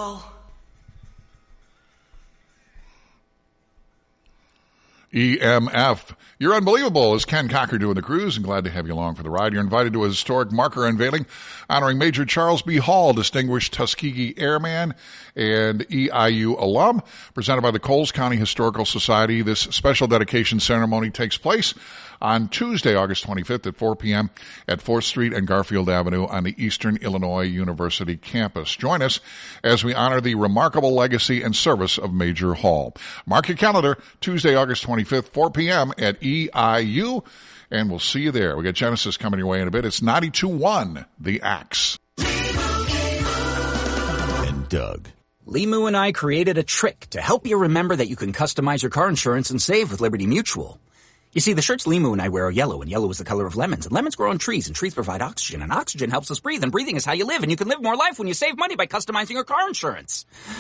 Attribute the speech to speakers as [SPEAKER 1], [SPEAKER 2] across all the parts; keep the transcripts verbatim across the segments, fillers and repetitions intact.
[SPEAKER 1] all.
[SPEAKER 2] E M F. You're unbelievable is Ken Cocker doing the cruise, and glad to have you along for the ride. You're invited to a historic marker unveiling honoring Major Charles B. Hall, distinguished Tuskegee Airman and E I U alum, presented by the Coles County Historical Society. This special dedication ceremony takes place on Tuesday, August twenty-fifth at four p.m. at fourth Street and Garfield Avenue on the Eastern Illinois University campus. Join us as we honor the remarkable legacy and service of Major Hall. Mark your calendar, Tuesday, August twenty-fifth, four p.m. at E I U, and we'll see you there. We got Genesis coming your way in a bit. It's ninety-two one, The Axe.
[SPEAKER 3] And Doug.
[SPEAKER 4] Limu and I created a trick to help you remember that you can customize your car insurance and save with Liberty Mutual. You see, the shirts Limu and I wear are yellow, and yellow is the color of lemons, and lemons grow on trees, and trees provide oxygen, and oxygen helps us breathe, and breathing is how you live, and you can live more life when you save money by customizing your car insurance.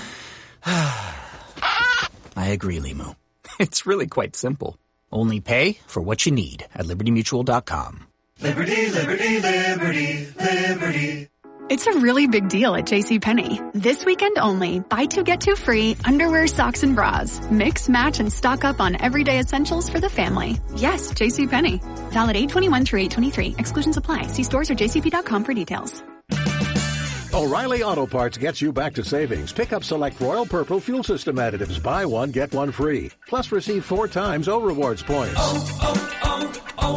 [SPEAKER 4] I agree, Limu. It's really quite simple. Only pay for what you need at liberty mutual dot com.
[SPEAKER 1] Liberty, liberty, liberty, liberty.
[SPEAKER 5] It's a really big deal at JCPenney. This weekend only, buy two, get two free, underwear, socks, and bras. Mix, match, and stock up on everyday essentials for the family. Yes, JCPenney. Valid eight twenty-one through eight twenty-three. Exclusions apply. See stores or j c p dot com for details.
[SPEAKER 6] O'Reilly Auto Parts gets you back to savings. Pick up select Royal Purple fuel system additives. Buy one, get one free. Plus receive four times O Rewards points.
[SPEAKER 1] Oh,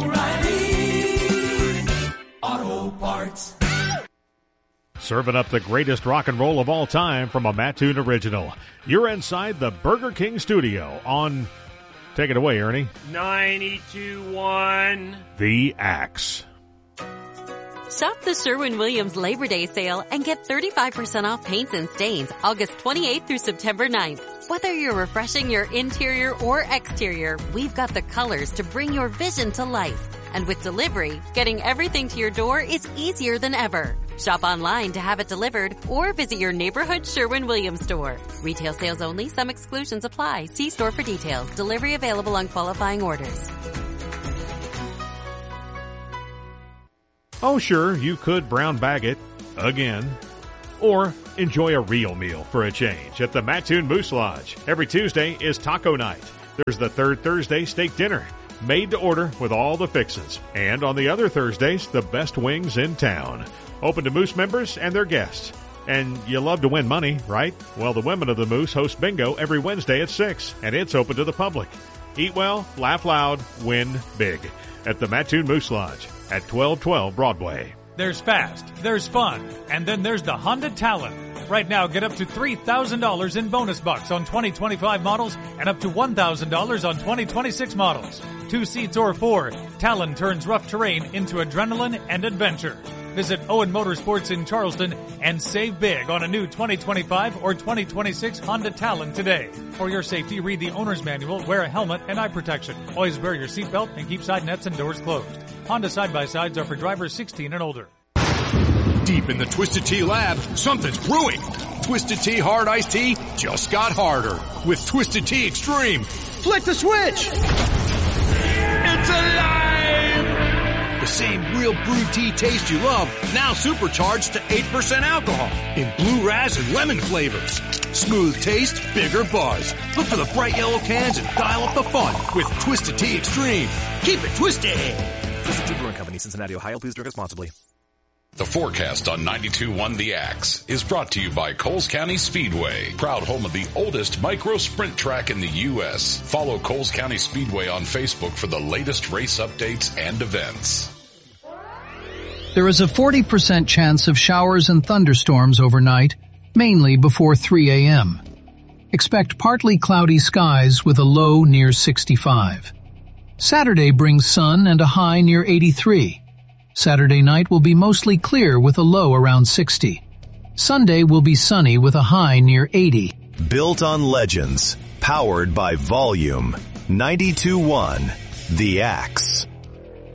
[SPEAKER 1] oh, oh, O'Reilly Auto Parts.
[SPEAKER 7] Serving up the greatest rock and roll of all time from a Mattoon original. You're inside the Burger King studio on... Take it away, Ernie.
[SPEAKER 8] ninety-two one.
[SPEAKER 7] The Axe.
[SPEAKER 9] Shop the Sherwin-Williams Labor Day sale and get thirty-five percent off paints and stains August twenty-eighth through September ninth. Whether you're refreshing your interior or exterior, we've got the colors to bring your vision to life. And with delivery, getting everything to your door is easier than ever. Shop online to have it delivered or visit your neighborhood Sherwin-Williams store. Retail sales only. Some exclusions apply. See store for details. Delivery available on qualifying orders.
[SPEAKER 7] Oh, sure, you could brown bag it again. Or enjoy a real meal for a change at the Mattoon Moose Lodge. Every Tuesday is taco night. There's the third Thursday steak dinner, made to order with all the fixins. And on the other Thursdays, the best wings in town. Open to Moose members and their guests. And you love to win money, right? Well, the women of the Moose host bingo every Wednesday at six, and it's open to the public. Eat well, laugh loud, win big. At the Mattoon Moose Lodge at twelve twelve Broadway.
[SPEAKER 10] There's fast, there's fun, and then there's the Honda Talon. Right now, get up to three thousand dollars in bonus bucks on twenty twenty-five models and up to one thousand dollars on twenty twenty-six models. Two seats or four, Talon turns rough terrain into adrenaline and adventure. Visit Owen Motorsports in Charleston and save big on a new twenty twenty-five or twenty twenty-six Honda Talon today. For your safety, read the owner's manual, wear a helmet and eye protection. Always wear your seatbelt and keep side nets and doors closed. Honda side-by-sides are for drivers sixteen and older.
[SPEAKER 11] Deep in the Twisted Tea lab, something's brewing. Twisted Tea Hard Iced Tea just got harder. With Twisted Tea Extreme, flick the switch! It's alive! The same real brewed tea taste you love, now supercharged to eight percent alcohol in blue raz and lemon flavors. Smooth taste, bigger buzz. Look for the bright yellow cans and dial up the fun with Twisted Tea Extreme. Keep it twisted!
[SPEAKER 12] Twisted Tea Brewing Company, Cincinnati, Ohio. Please drink responsibly.
[SPEAKER 13] The forecast on ninety-two one The Axe is brought to you by Coles County Speedway, proud home of the oldest micro sprint track in the U S Follow Coles County Speedway on Facebook for the latest race updates and events.
[SPEAKER 14] There is a forty percent chance of showers and thunderstorms overnight, mainly before three a.m. Expect partly cloudy skies with a low near sixty-five. Saturday brings sun and a high near eighty-three. Saturday night will be mostly clear with a low around sixty. Sunday will be sunny with a high near eighty.
[SPEAKER 3] Built on legends, powered by volume. ninety-two one The Axe.